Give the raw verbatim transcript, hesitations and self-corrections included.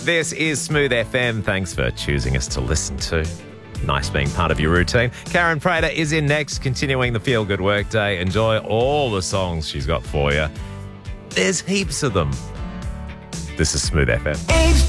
This is Smooth F M. Thanks for choosing us to listen to. Nice being part of your routine. Karen Prater is in next, continuing the Feel Good Workday. Enjoy all the songs she's got for you. There's heaps of them. This is Smooth F M.